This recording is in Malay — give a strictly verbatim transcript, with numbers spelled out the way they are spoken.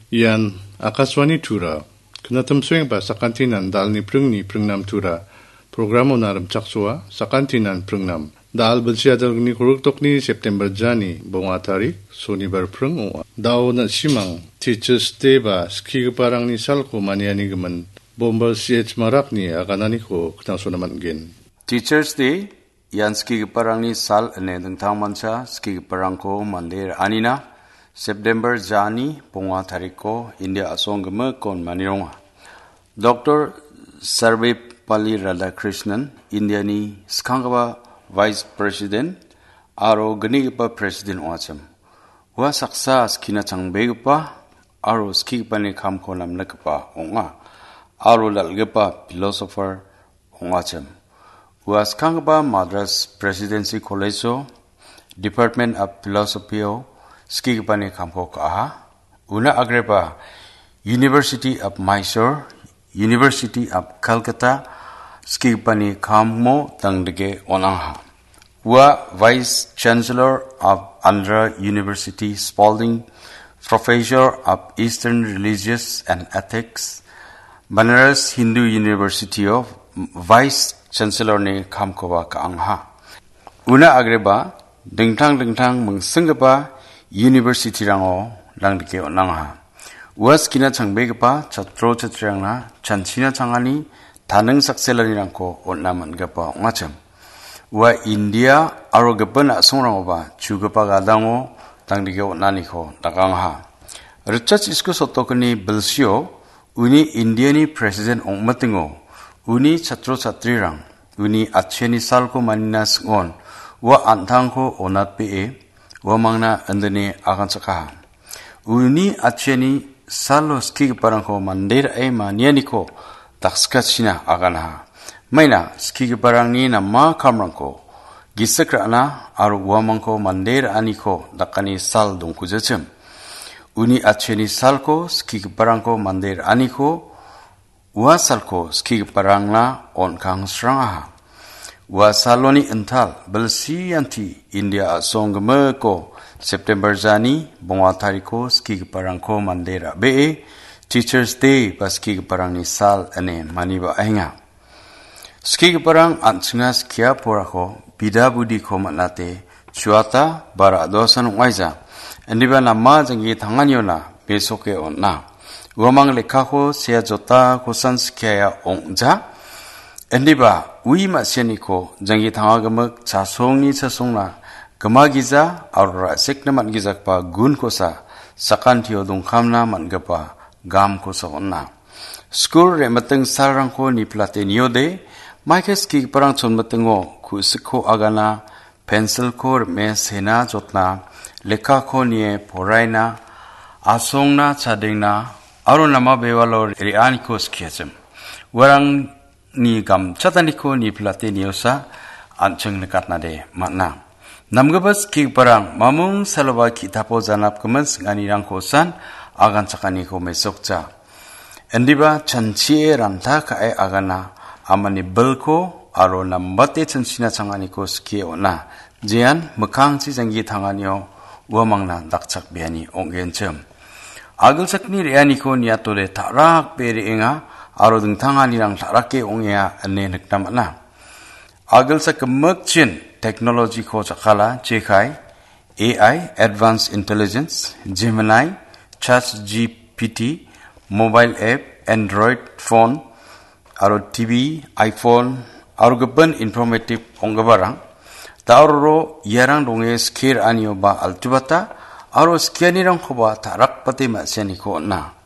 Ian Akaswani Tura, Knatam Swing ba Sakantinan Dal ni Prungni Prungnam Tura, Programo Naram Chaksua, Sakantinan Prungnam, Dal Belsiadal ni Kuruktok ni September Jani, Bonga Tarik, Sonibar Prung, Dao na Simang, Teachers Day ba Ski Parang ni Salko Maniani Gaman, Bombal C H Marak ni Akanani ko Knaso naman gen. Teachers Day, Yan Ski Parang ni Sal ane Dengtang Mansa, Ski Parang ko Mandir Anina, September Jani, Ponga Tariko, India Asong Gama Kon Manironga. Doctor Sarvepalli Radhakrishnan, Indiani Skangaba Vice President, Aro Ganigapa President Wacham. Wa saksa skina changbegapa, Aro skipani kam konam nakapa onga, Aro lalgapa philosopher ongacham. Wa Skangaba Madras Presidency College, Department of Philosophy, Skigpani Kampo Kaha, Una Agreba, University of Mysore, University of Calcutta, Skigpani Kammo Tangdege Onaha. Wa Vice Chancellor of Andhra University, Spalding, Professor of Eastern Religious and Ethics, Banaras Hindu University of Vice Chancellor ne Kamkova Kaangha. Una Agreba, Dingtang Dingtang Mungsingaba, University rango langdike onangha. Was kina changbegapa chatro chatrangna chanchina changani tanang sakselani rangko onnaman gapa ngacham. Wa India aro gapana songrangba chugapa gadango tangdike onani ko dakangha. Research isko sotokni Belsio uni Indiani president ongmatingo uni chatro chatrirang uni acheni salko maninas ngon wa antangko onat pe Wamangna andane akan sakaha. Uni acheni salo ski parangko mandir ay manianiko takskachina akanha. Maina ski parangni na ma kamrangko gisakrana aru wamangko mandir aniko dakani sal dongkujachem. Uni acheni salko ski parangko mandir aniko wa salko ski parangna onkang srangaha. Wa saloni ental belsi anti India songgeme ko September Jani bonga tariko ski parangko mandera be Teachers Day baski parang ni sal ane maniba ainga ski parang antsinga skia porako bida budi ko manate chuata bara dosan waiza endiba nama jangi tanganyona besoke onna wamang lekha ko sia jota ko sanskia ongja endiba ui maseniko jangi thangagamak chasongni chasongna gamagiza aura sekna mangizakpa gun kosa sakanthio dongkhamna mangapa gam kosa onna school remateng sarangko ni plate niode maikes ki parang chonmatengo khusikho agana pencil ko me sena jotna lekha ko nie poraina asongna chadengna arunama bewalo rianiko skhiachem warang ni gam chataniko ni plate niosa ancheng nekatna de matna namgabas ki parang mamung salwa ki tapo janap kemens ngani rangko san agan chakani ko mesokcha endiba chanchie ranta ka e agana amani belko aro nambate chanchina changani ko ski ona jian mekang chi jangi thanganio wamangna dakchak biani onggenchem agilsakni reani ko niatole tarak pere enga aro dengtanganirang tarake ongea ane nektamana agilsa kemakchin technology ko chakala chekai A I advanced intelligence Gemini ChatGPT mobile app Android phone aro T V iPhone aro gaban informative onggabarang tauro yarang donge skir anio ba altubata aro skianirang ko ba tarak pate ma seniko na